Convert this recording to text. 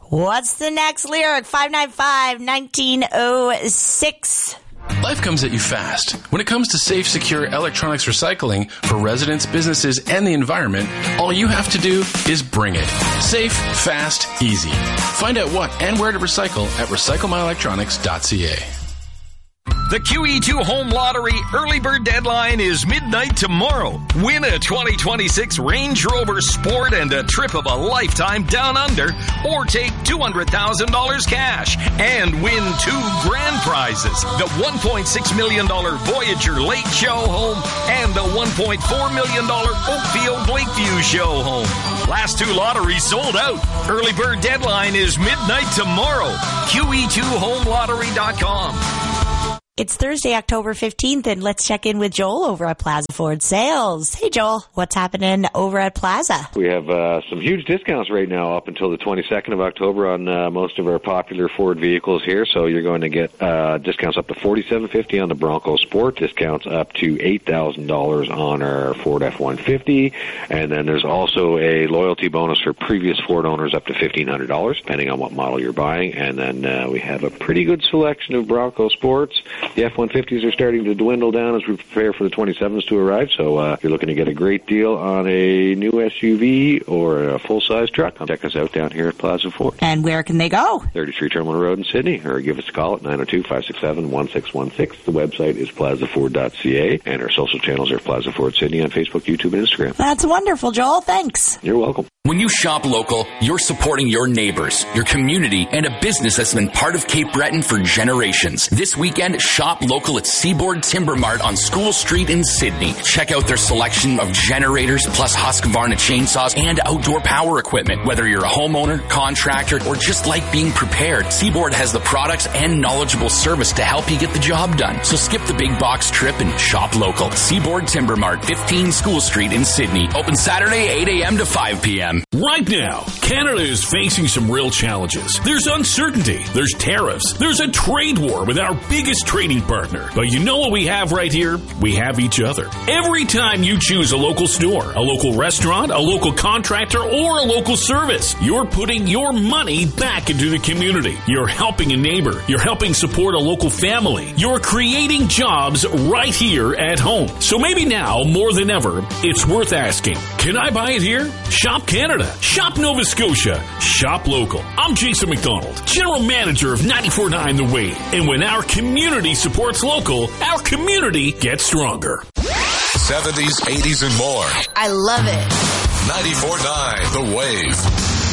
What's the next lyric? 595-1906. Life comes at you fast. When it comes to safe, secure electronics recycling for residents, businesses, and the environment, all you have to do is bring it. Safe, fast, easy. Find out what and where to recycle at recyclemyelectronics.ca. The QE2 Home Lottery early bird deadline is midnight tomorrow. Win a 2026 Range Rover Sport and a trip of a lifetime down under, or take $200,000 cash and win 2 grand prizes: the $1.6 million Voyager Lake Show home and the $1.4 million Oakfield Lakeview Show home. Last 2 lotteries sold out. Early bird deadline is midnight tomorrow. QE2HomeLottery.com. It's Thursday, October 15th, and let's check in with Joel over at Plaza Ford Sales. Hey, Joel, what's happening over at Plaza? We have some huge discounts right now up until the 22nd of October on most of our popular Ford vehicles here. So you're going to get discounts up to $4,750 on the Bronco Sport, discounts up to $8,000 on our Ford F-150, and then there's also a loyalty bonus for previous Ford owners up to $1,500, depending on what model you're buying. And then we have a pretty good selection of Bronco Sports. The F-150s are starting to dwindle down as we prepare for the 27s to arrive, so if you're looking to get a great deal on a new SUV or a full-size truck, check us out down here at Plaza Ford. And where can they go? 33 Terminal Road in Sydney, or give us a call at 902-567-1616. The website is plazaford.ca, and our social channels are Plaza Ford Sydney on Facebook, YouTube, and Instagram. That's wonderful, Joel. Thanks. You're welcome. When you shop local, you're supporting your neighbors, your community, and a business that's been part of Cape Breton for generations. This weekend, shop local at Seaboard Timber Mart on School Street in Sydney. Check out their selection of generators, plus Husqvarna chainsaws and outdoor power equipment. Whether you're a homeowner, contractor, or just like being prepared, Seaboard has the products and knowledgeable service to help you get the job done. So skip the big box trip and shop local. Seaboard Timber Mart, 15 School Street in Sydney. Open Saturday, 8 a.m. to 5 p.m. Right now, Canada is facing some real challenges. There's uncertainty, there's tariffs, there's a trade war with our biggest trading partner. But you know what we have right here? We have each other. Every time you choose a local store, a local restaurant, a local contractor, or a local service, you're putting your money back into the community. You're helping a neighbor. You're helping support a local family. You're creating jobs right here at home. So maybe now, more than ever, it's worth asking, can I buy it here? Shop Canada. Shop Nova Scotia. Shop local. I'm Jason McDonald, General Manager of 94.9 The Wave. And when our community supports local, our community gets stronger. 70s, 80s, and more. I love it. 94.9 The Wave.